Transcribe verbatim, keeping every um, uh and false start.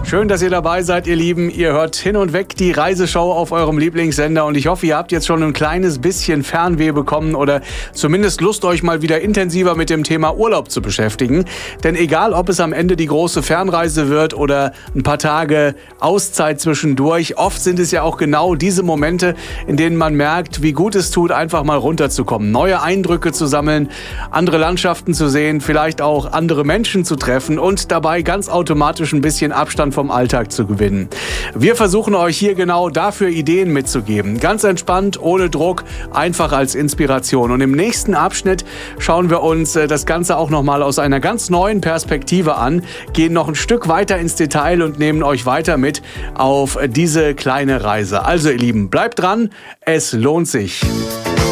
Schön, dass ihr dabei seid, ihr Lieben. Ihr hört Hin und Weg, die Reiseshow auf eurem Lieblingssender. Und ich hoffe, ihr habt jetzt schon ein kleines bisschen Fernweh bekommen oder zumindest Lust, euch mal wieder intensiver mit dem Thema Urlaub zu beschäftigen. Denn egal, ob es am Ende die große Fernreise wird oder ein paar Tage Auszeit zwischendurch, oft sind es ja auch genau diese Momente, in denen man merkt, wie gut es tut, einfach mal runterzukommen, neue Eindrücke zu sammeln, andere Landschaften zu sehen, vielleicht auch andere Menschen zu treffen und dabei ganz automatisch ein bisschen Abstand vom Alltag zu gewinnen. Wir versuchen euch hier genau dafür Ideen mitzugeben. Ganz entspannt, ohne Druck, einfach als Inspiration. Und im nächsten Abschnitt schauen wir uns das Ganze auch nochmal aus einer ganz neuen Perspektive an, gehen noch ein Stück weiter ins Detail und nehmen euch weiter mit auf diese kleine Reise. Also ihr Lieben, bleibt dran, es lohnt sich.